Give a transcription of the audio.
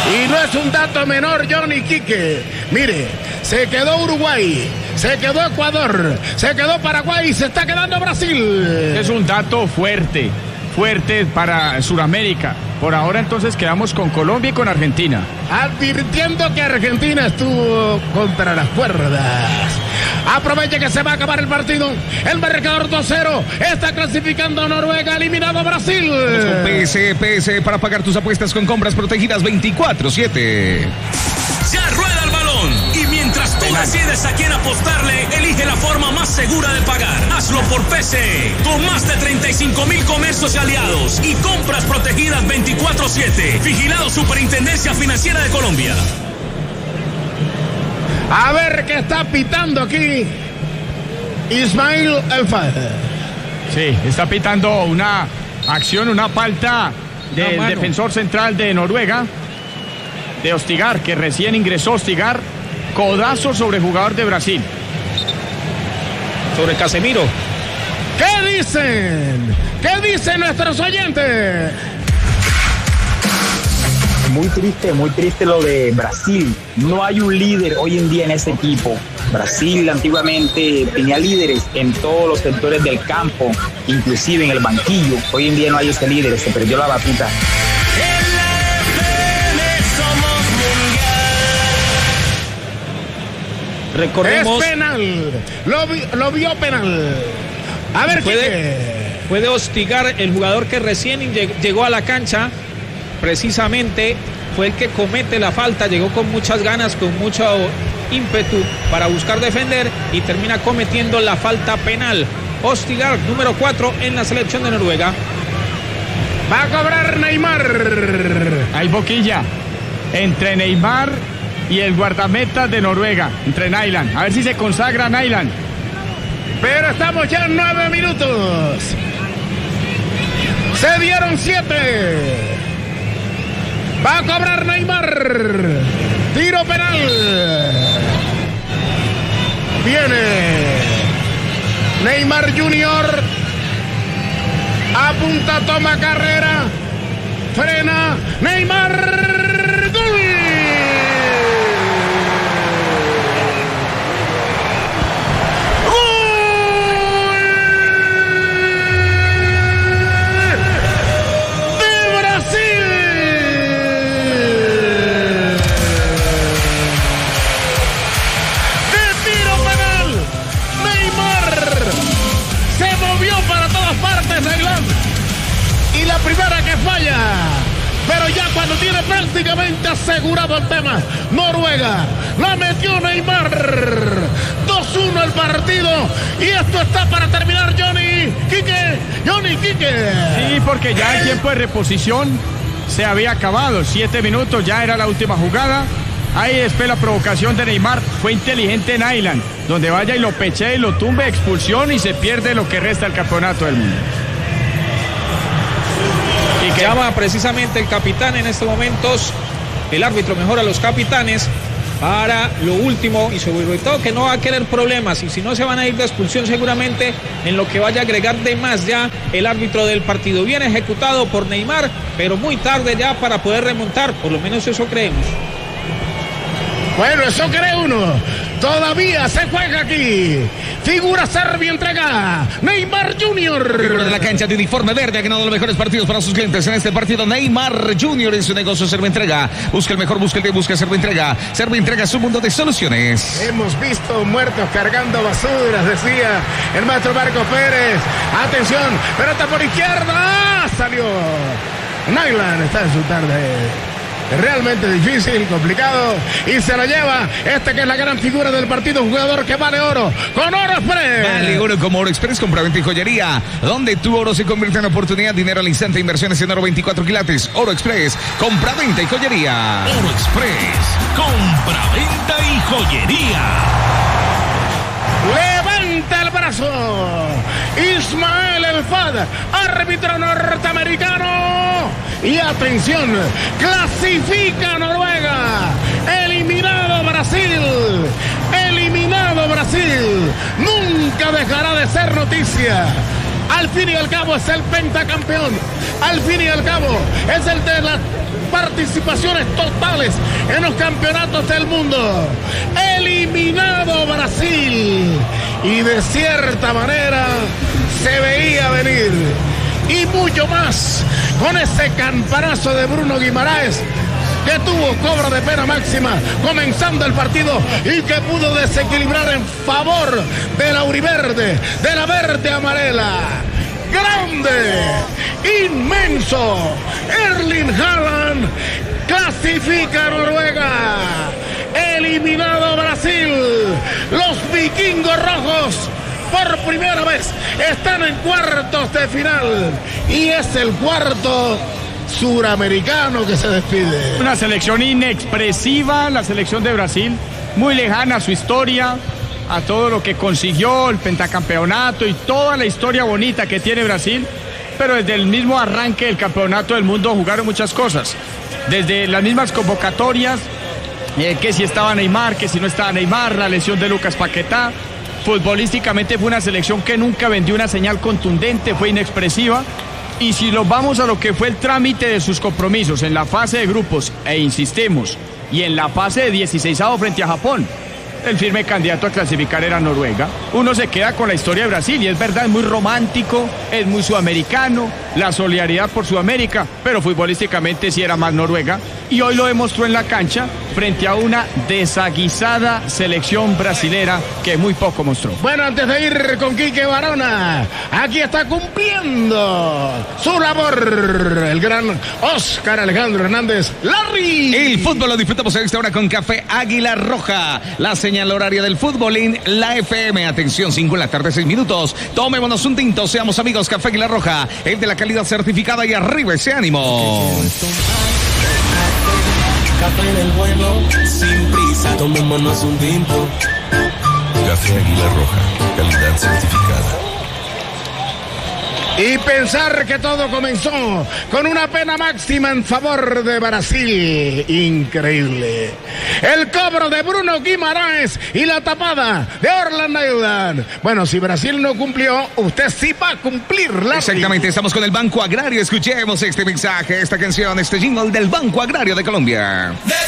Y no es un dato menor, Johnny Quique. Mire, se quedó Uruguay, se quedó Ecuador, se quedó Paraguay y se está quedando Brasil. Es un dato fuerte para Sudamérica. Por ahora entonces quedamos con Colombia y con Argentina. Advirtiendo que Argentina estuvo contra las cuerdas. Aproveche que se va a acabar el partido. El marcador 2-0. Está clasificando Noruega, eliminado Brasil. Con PS para pagar tus apuestas con compras protegidas 24/7. Ya rueda el balón. Y mientras tú decides a quién apostarle, elige la forma más segura de pagar. Hazlo por PCE. Con más de 35,000 comercios y aliados. Y compras protegidas 24/7. Vigilado Superintendencia Financiera de Colombia. A ver qué está pitando aquí Ismail El Fahd. Sí, está pitando una acción, una falta del defensor central de Noruega, de Østigard, que recién ingresó. Østigard, codazo sobre jugador de Brasil. Sobre Casemiro. ¿Qué dicen? ¿Qué dicen nuestros oyentes? Muy triste lo de Brasil. No hay un líder hoy en día en ese equipo. Brasil antiguamente tenía líderes en todos los sectores del campo, inclusive en el banquillo. Hoy en día no hay ese líder, se perdió la batuta. Recordemos. Es penal. Lo vio penal. A ver puede hostigar el jugador que recién llegó a la cancha. Precisamente fue el que comete la falta, llegó con muchas ganas, con mucho ímpetu para buscar defender y termina cometiendo la falta penal. Østigard, número 4 en la selección de Noruega. Va a cobrar Neymar. Hay boquilla entre Neymar y el guardameta de Noruega, entre Nyland. A ver si se consagra Nyland. Pero estamos ya en 9 minutos. Se dieron 7. Va a cobrar Neymar. Tiro penal. Viene Neymar Junior. Apunta, toma carrera. Frena. Neymar. ¡Gol! Primera que falla, pero ya cuando tiene prácticamente asegurado el tema, Noruega la metió Neymar. 2-1 el partido y esto está para terminar. Johnny Quique. Sí, porque ya el tiempo de reposición se había acabado. 7 minutos, ya era la última jugada. Ahí después la provocación de Neymar. Fue inteligente Nyland, donde vaya y lo peche y lo tumbe, expulsión y se pierde lo que resta del campeonato del mundo. Y que llama precisamente el capitán en estos momentos, el árbitro mejora a los capitanes para lo último y sobre todo que no va a querer problemas y si no se van a ir de expulsión seguramente en lo que vaya a agregar de más ya el árbitro del partido. Bien ejecutado por Neymar, pero muy tarde ya para poder remontar, por lo menos eso creemos. Bueno, eso cree uno. Todavía se juega aquí. Figura Serbia, entrega Neymar Junior. Figura de la cancha de uniforme verde, ha ganado los mejores partidos para sus clientes. En este partido, Neymar Junior en su negocio Serbia Entrega. Busca el mejor, busca Serbia Entrega. Serbia Entrega es un mundo de soluciones. Hemos visto muertos cargando basuras, decía el maestro Marco Pérez. Atención, pelota por izquierda. Salió. Nyland está en su tarde. Realmente difícil, complicado, y se lo lleva este que es la gran figura del partido, un jugador que vale oro, con Oro Express. Vale oro como Oro Express, compraventa y joyería, donde tu oro se convierte en oportunidad, dinero al instante, inversiones en oro 24 quilates. Oro Express, compraventa y joyería. Oro Express, compraventa y joyería. Levanta el brazo Ismail El Fahd, árbitro norteamericano. Y atención, clasifica Noruega. Eliminado Brasil. Nunca dejará de ser noticia. Al fin y al cabo es el pentacampeón. Al fin y al cabo es el de la participaciones totales en los campeonatos del mundo. Eliminado Brasil. Y de cierta manera se veía venir. Y mucho más con ese campanazo de Bruno Guimaraes, que tuvo cobro de pena máxima comenzando el partido y que pudo desequilibrar en favor de la auriverde, de la verde amarela. Grande, inmenso, Erling Haaland clasifica a Noruega. Eliminado Brasil, los vikingos rojos por primera vez están en cuartos de final y es el cuarto suramericano que se despide. Una selección inexpresiva, la selección de Brasil, muy lejana a su historia, a todo lo que consiguió, el pentacampeonato y toda la historia bonita que tiene Brasil, pero desde el mismo arranque del campeonato del mundo jugaron muchas cosas, desde las mismas convocatorias, que si estaba Neymar, que si no estaba Neymar, la lesión de Lucas Paquetá. Futbolísticamente fue una selección que nunca vendió una señal contundente, fue inexpresiva. Y si nos vamos a lo que fue el trámite de sus compromisos en la fase de grupos, e insistimos, y en la fase de 16avo frente a Japón, el firme candidato a clasificar era Noruega. Uno se queda con la historia de Brasil y es verdad, es muy romántico, es muy sudamericano, la solidaridad por Sudamérica, pero futbolísticamente sí era más Noruega. Y hoy lo demostró en la cancha frente a una desaguisada selección brasilera que muy poco mostró. Bueno, antes de ir con Quique Barona, aquí está cumpliendo su labor el gran Oscar Alejandro Hernández, Larry. El fútbol lo disfrutamos en esta hora con Café Águila Roja, la señal horaria del fútbol en la FM. Atención, 5 de la tarde, 6 minutos. Tomémonos un tinto, seamos amigos. Café Águila Roja, el de la calidad certificada, y arriba ese ánimo. Café del bueno, sin prisa, tomémonos un tinto. Café Águila Roja, calidad certificada. Y pensar que todo comenzó con una pena máxima en favor de Brasil. Increíble. El cobro de Bruno Guimaraes y la tapada de Erling Haaland. Bueno, si Brasil no cumplió, usted sí va a cumplir. Exactamente, estamos con el Banco Agrario. Escuchemos este mensaje, esta canción, este jingle del Banco Agrario de Colombia.